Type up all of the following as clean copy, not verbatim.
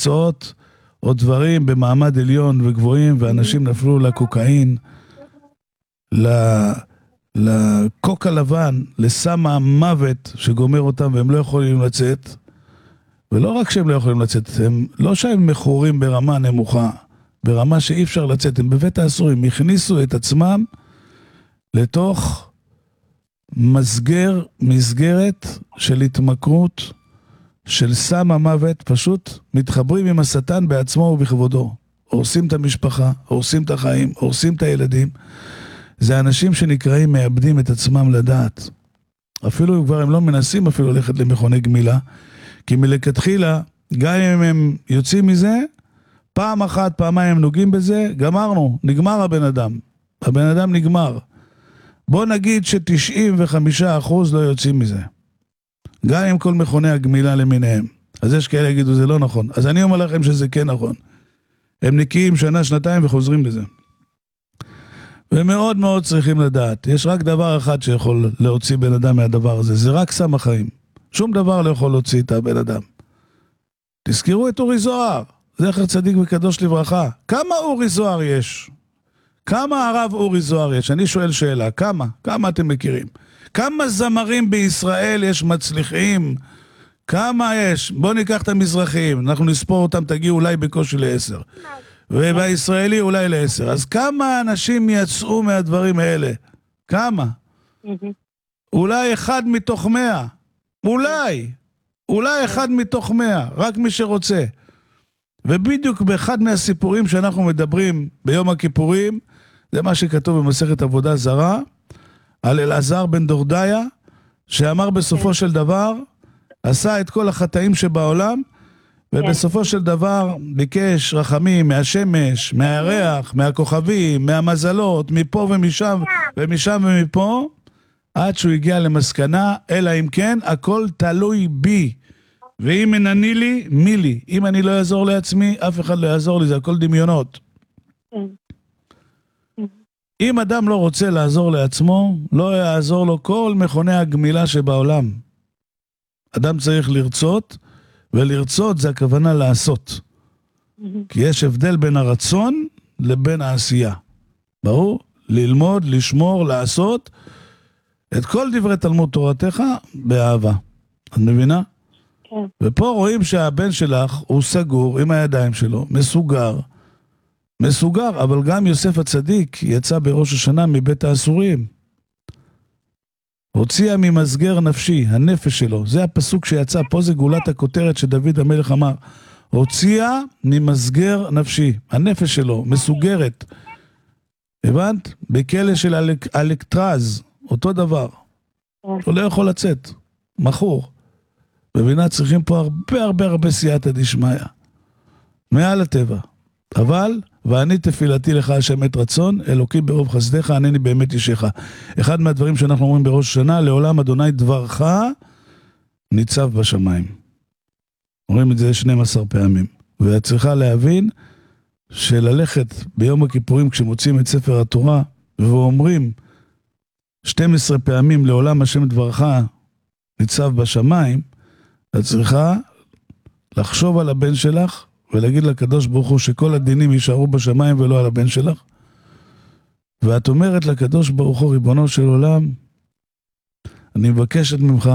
מקצועות או דברים במעמד עליון וגבוהים, ואנשים נפלו לקוקאין, לקוק הלבן, לסם המוות שגומר אותם, והם לא יכולים לצאת. ולא רק שהם לא יכולים לצאת, הם לא שהם מכורים ברמה נמוכה, ברמה שאי אפשר לצאת, הם בבית האסורים, הכניסו את עצמם לתוך מסגרת של התמכרות, של סם המוות, פשוט מתחברים עם השטן בעצמו ובכבודו. הורסים את המשפחה, הורסים את החיים, הורסים את הילדים. זה אנשים שנקראים מאבדים את עצמם לדעת. אפילו כבר הם לא מנסים אפילו ללכת למכוני גמילה, כי מלכתחילה, גם אם הם יוצאים מזה, פעם אחת, פעמיים הם נוגעים בזה, גמרנו, נגמר הבן אדם. הבן אדם נגמר. בוא נגיד ש95% לא יוצאים מזה. גם עם כל מכוני הגמילה למיניהם. אז יש כאלה יגידו, זה לא נכון. אז אני אומר לכם שזה כן נכון. הם נקיים שנה, שנתיים וחוזרים לזה. ומאוד מאוד צריכים לדעת. יש רק דבר אחד שיכול להוציא בן אדם מהדבר הזה. זה רק סם החיים. שום דבר לא יכול להוציא את הבן אדם. תזכרו את אורי זוהר. זכר צדיק וקדוש לברכה. כמה אורי זוהר יש? כמה הרב אורי זוהר יש? אני שואל שאלה. כמה? כמה אתם מכירים? כמה זמרים בישראל יש מצליחים? כמה יש? בואו ניקח את המזרחים. אנחנו נספור אותם, תגיעו אולי בקושי ל10. ובישראלי אולי ל10. אז כמה אנשים יצאו מהדברים האלה? כמה? אולי 1 מתוך 100. אולי 1 מתוך 100. רק מי שרוצה. ובדיוק באחד מהסיפורים שאנחנו מדברים ביום הכיפורים, זה מה שכתוב במסכת עבודה זרה, על אלעזר בן דורדיה, שאמר בסופו של דבר, עשה את כל החטאים שבעולם, ובסופו של דבר ביקש רחמים מהשמש, מהירח, מהכוכבים, מהמזלות, מפה ומשם, ומשם ומפה, עד שהוא הגיע למסקנה, אלא אם כן, הכל תלוי בי. ואם אינני לי, מי לי? אם אני לא אעזור לעצמי, אף אחד לא יעזור לי, זה הכל דמיונות. אם אדם לא רוצה לעזור לעצמו, לא יעזור לו כל מכוני הגמילה שבעולם. אדם צריך לרצות, ולרצות זה הכוונה לעשות. כי יש הבדל בין הרצון לבין העשייה. ברור? ללמוד, לשמור, לעשות את כל דברי תלמוד תורתך באהבה. את מבינה? כן. ופה רואים שהבן שלך הוא סגור עם הידיים שלו, מסוגר, אבל גם יוסף הצדיק יצא בראש השנה מבית האסורים. הוציאה ממסגר נפשי, הנפש שלו. זה הפסוק שיצא, פה זה גולת הכותרת שדוד המלך אמר. הוציאה ממסגר נפשי, הנפש שלו, מסוגרת. הבנת? בכלא של אלקטרז, אותו דבר. הוא לא יכול לצאת, מכור. בבינה צריכים פה הרבה סייעתא דשמיא. מעל הטבע. אבל, ואני תפילתי לך השם את רצון, אלוקים ברוב חסדך, ענני באמת אישך. אחד מהדברים שאנחנו אומרים בראש השנה, לעולם אדוני דברך ניצב בשמיים. אומרים את זה 12 פעמים. ואת צריכה להבין שללכת ביום הכיפורים כשמוצאים את ספר התורה, ואומרים 12 פעמים לעולם השם דברך ניצב בשמיים, את צריכה לחשוב על הבן שלך, ולהגיד לקדוש ברוך הוא שכל הדינים יישארו בשמיים ולא על הבן שלך. ואת אומרת לקדוש ברוך הוא, ריבונו של עולם, אני מבקשת ממך,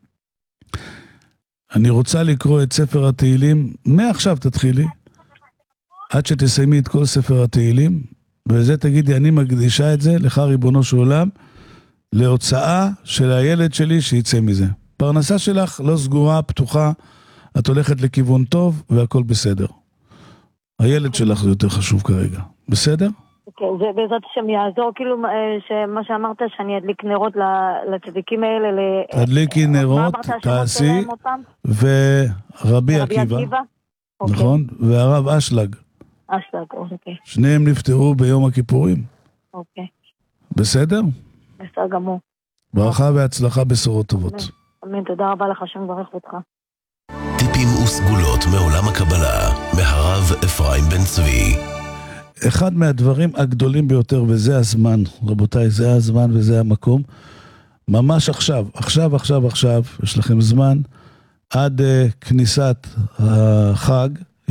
אני רוצה לקרוא את ספר התהילים, מעכשיו תתחילי, עד שתסיימי את כל ספר התהילים, וזה תגידי, אני מקדישה את זה לך ריבונו של עולם, להוצאה של הילד שלי שיצא מזה. פרנסה שלך לא סגורה, פתוחה, את הולכת לכיוון טוב והכל בסדר. הילד שלך זה יותר חשוב כרגע. בסדר? אוקיי, זה בעזרת השם יעזור, כאילו מה שאמרת שאני אדליק נרות לצדיקים האלה. תדליקי נרות, תעשי, ורבי עקיבא, נכון? והרב אשלג. אוקיי. שניהם נפטרו ביום הכיפורים. אוקיי. בסדר? בסדר גמור. ברכה והצלחה, בשורות טובות. אמן, תודה רבה לך, שם ברך אותך. טיפים וסגולות מעולם הקבלה, מהרב אפרים בן צבי. אחד מהדברים הגדולים ביותר, וזה הזמן, רבותיי, זה הזמן וזה המקום, ממש עכשיו, יש לכם זמן, עד כניסת החג,